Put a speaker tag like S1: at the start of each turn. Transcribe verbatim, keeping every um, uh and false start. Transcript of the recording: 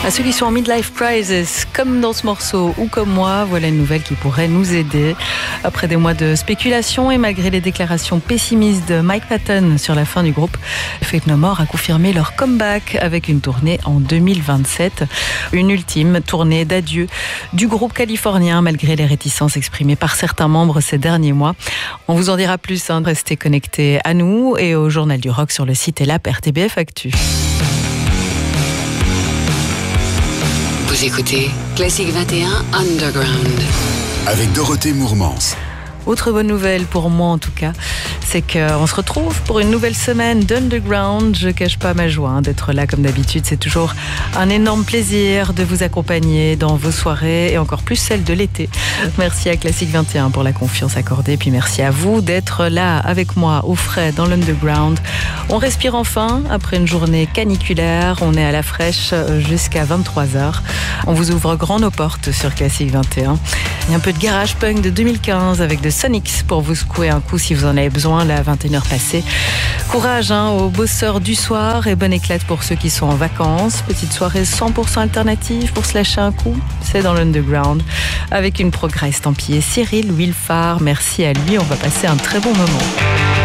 S1: À ceux qui sont en midlife crisis, comme dans ce morceau ou comme moi, voilà une nouvelle qui pourrait nous aider. Après des mois de spéculation et malgré les déclarations pessimistes de Mike Patton sur la fin du groupe, Faith No More a confirmé leur comeback avec une tournée en deux mille vingt-sept. Une ultime tournée d'adieu du groupe californien malgré les réticences exprimées par certains membres ces derniers mois. On vous en dira plus, hein, restez connectés à nous et au Journal du Rock sur le site et l'app R T B F Actu.
S2: Vous écoutez Classique vingt et un Underground
S3: avec Dorothée Mourmans.
S1: Autre bonne nouvelle pour moi en tout cas, c'est qu'on se retrouve pour une nouvelle semaine d'Underground. Je cache pas ma joie hein, d'être là comme d'habitude. C'est toujours un énorme plaisir de vous accompagner dans vos soirées et encore plus celles de l'été. Merci à Classique vingt et un pour la confiance accordée. Puis merci à vous d'être là avec moi au frais dans l'Underground. On respire enfin après une journée caniculaire. On est à la fraîche jusqu'à vingt-trois heures. On vous ouvre grand nos portes sur Classique vingt et un. Il y a un peu de garage punk de deux mille quinze avec de Sonics pour vous secouer un coup si vous en avez besoin, là, vingt et une heures passées. Courage hein, aux bosseurs du soir et bonne éclate pour ceux qui sont en vacances. Petite soirée cent pour cent alternative pour se lâcher un coup. C'est dans l'Underground avec une progrès estampillée Cyril Wilfard. Merci à lui, on va passer un très bon moment.